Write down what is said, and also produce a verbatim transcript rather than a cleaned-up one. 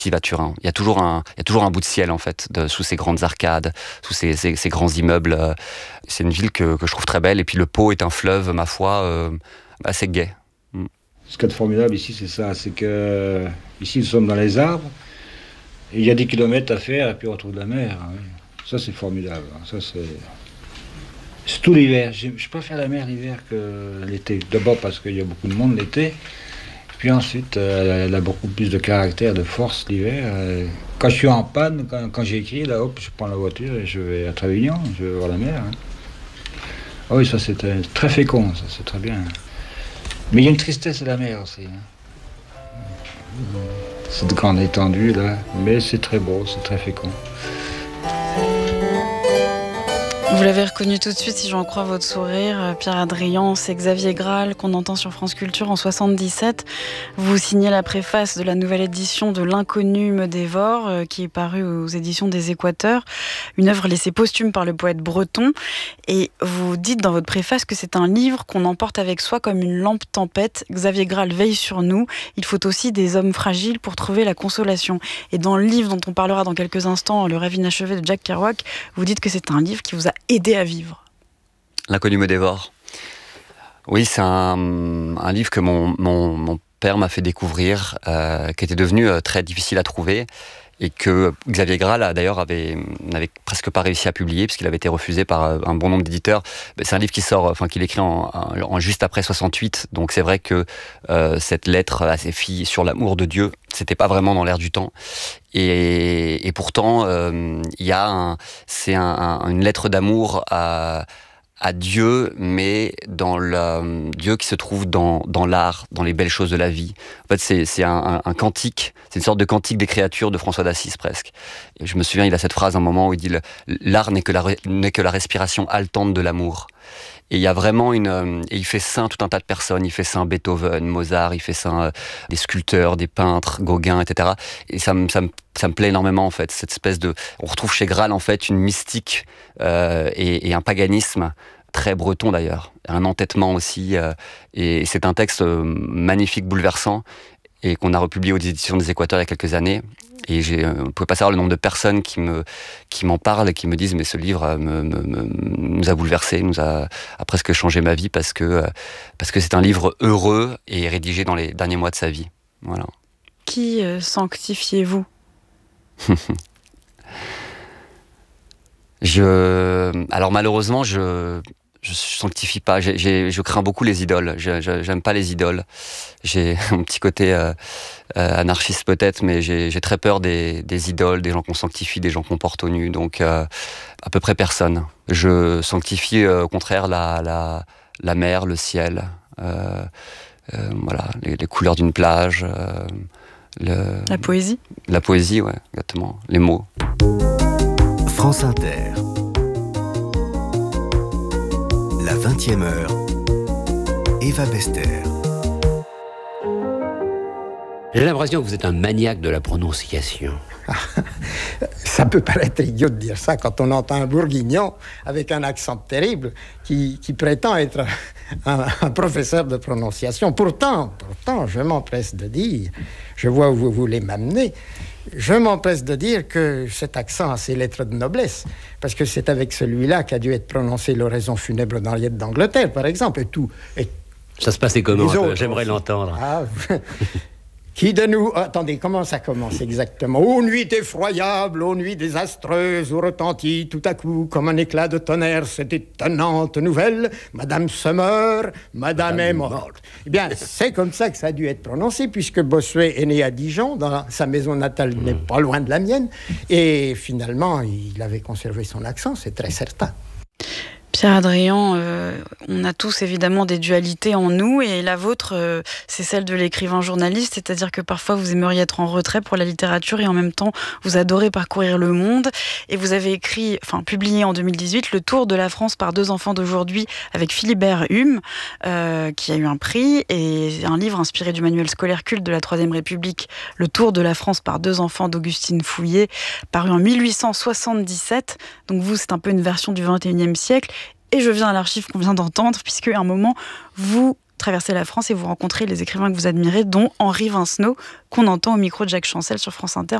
à Turin. Il y a toujours un, il y a toujours un bout de ciel en fait, de, sous ces grandes arcades, sous ces, ces, ces grands immeubles. C'est une ville que, que je trouve très belle. Et puis le Pô est un fleuve, ma foi, euh, assez gai. Mm. Ce qui est formidable ici, c'est ça, c'est que ici nous sommes dans les arbres. Et il y a des kilomètres à faire et puis on retrouve la mer. Hein. Ça c'est formidable. Hein. Ça c'est, c'est tout l'hiver. Je, je préfère la mer l'hiver que l'été. D'abord parce qu'il y a beaucoup de monde l'été. Puis ensuite, euh, elle a beaucoup plus de caractère, de force l'hiver. Euh, quand je suis en panne, quand, quand j'ai écrit, là, hop, je prends la voiture et je vais à Trévignan, je vais voir la mer. Hein. Ah oui, ça c'est très, très fécond, ça c'est très bien. Mais il y a une tristesse de la mer aussi. Hein. C'est de grande étendue, là, mais c'est très beau, c'est très fécond. Vous l'avez reconnu tout de suite, si j'en crois votre sourire, Pierre Adrian, c'est Xavier Graal qu'on entend sur France Culture en soixante-dix-sept. Vous signez la préface de la nouvelle édition de L'inconnu me dévore, qui est parue aux éditions des Équateurs, une œuvre laissée posthume par le poète breton. Et vous dites dans votre préface que c'est un livre qu'on emporte avec soi comme une lampe tempête. Xavier Graal veille sur nous. Il faut aussi des hommes fragiles pour trouver la consolation. Et dans le livre dont on parlera dans quelques instants, Le rêve inachevé de Jack Kerouac, vous dites que c'est un livre qui vous a aidé à vivre. L'inconnu me dévore. Oui, c'est un, un livre que mon, mon, mon père m'a fait découvrir, euh, qui était devenu euh, très difficile à trouver et que Xavier Graal d'ailleurs avait, n'avait presque pas réussi à publier puisqu'il avait été refusé par un bon nombre d'éditeurs. C'est un livre qui sort, enfin qu'il écrit en, en, en juste après soixante-huit, donc c'est vrai que euh, cette lettre à ses filles sur l'amour de Dieu, c'était pas vraiment dans l'air du temps. Et, et pourtant, euh, il y a un, c'est un, un, une lettre d'amour à à Dieu, mais dans le Dieu qui se trouve dans, dans l'art, dans les belles choses de la vie. En fait, c'est, c'est un, un, un cantique, c'est une sorte de cantique des créatures de François d'Assise, presque. Et je me souviens, il a cette phrase à un moment où il dit le, « L'art n'est que, la, n'est que la respiration haletante de l'amour ». Et il y a vraiment une... Et il fait saint tout un tas de personnes. Il fait saint Beethoven, Mozart, il fait saint euh, des sculpteurs, des peintres, Gauguin, et cetera. Et ça me, ça me, ça me plaît énormément, en fait. Cette espèce de... On retrouve chez Graal, en fait, une mystique euh, et, et un paganisme très breton, d'ailleurs. Un entêtement aussi. Euh, et c'est un texte euh, magnifique, bouleversant, et qu'on a republié aux éditions des Équateurs il y a quelques années. Et j'ai, on ne pouvait pas savoir le nombre de personnes qui, me, qui m'en parlent et qui me disent « mais ce livre me, me, me, nous a bouleversés, nous a, a presque changé ma vie parce que, parce que c'est un livre heureux et rédigé dans les derniers mois de sa vie. » Voilà. Qui euh, sanctifiez-vous ? je, alors malheureusement, je... Je sanctifie pas, j'ai, j'ai, je crains beaucoup les idoles, je, je, j'aime pas les idoles. J'ai un petit côté euh, euh, anarchiste peut-être, mais j'ai, j'ai très peur des, des idoles, des gens qu'on sanctifie, des gens qu'on porte au nu, donc euh, à peu près personne. Je sanctifie euh, au contraire la, la, la mer, le ciel, euh, euh, voilà, les, les couleurs d'une plage. Euh, le, la poésie La poésie, ouais, exactement, les mots. France Inter. La vingtième heure, Eva Bester. J'ai l'impression que vous êtes un maniaque de la prononciation. Ça peut paraître idiot de dire ça quand on entend un bourguignon avec un accent terrible qui, qui prétend être un, un professeur de prononciation. Pourtant, pourtant, je m'empresse de dire, je vois où vous voulez m'amener, je m'empresse de dire que cet accent a ses lettres de noblesse, parce que c'est avec celui-là qu'a dû être prononcée l'oraison funèbre d'Henriette d'Angleterre, par exemple, et tout. Et ça se passait comment? J'aimerais l'entendre. Ah, qui de nous... Attendez, comment ça commence exactement? Ô nuit effroyable, ô nuit désastreuse, où retentit tout à coup, comme un éclat de tonnerre, cette étonnante nouvelle, Madame se meurt, Madame, Madame est morte. morte. Eh bien, c'est comme ça que ça a dû être prononcé, puisque Bossuet est né à Dijon, dans sa maison natale mmh. n'est pas loin de la mienne, et finalement, il avait conservé son accent, c'est très certain. Pierre Adrian, euh, on a tous évidemment des dualités en nous, et la vôtre, euh, c'est celle de l'écrivain journaliste, c'est-à-dire que parfois vous aimeriez être en retrait pour la littérature et en même temps vous adorez parcourir le monde, et vous avez écrit, enfin publié en deux mille dix-huit, Le Tour de la France par deux enfants d'aujourd'hui avec Philibert Hume, euh, qui a eu un prix, et un livre inspiré du manuel scolaire culte de la Troisième République, Le Tour de la France par deux enfants d'Augustine Fouillé, paru en mille huit cent soixante-dix-sept. Donc vous, c'est un peu une version du vingt et unième siècle. Et je viens à l'archive qu'on vient d'entendre, puisque à un moment, vous traversez la France et vous rencontrez les écrivains que vous admirez, dont Henri Vincenot, qu'on entend au micro de Jacques Chancel sur France Inter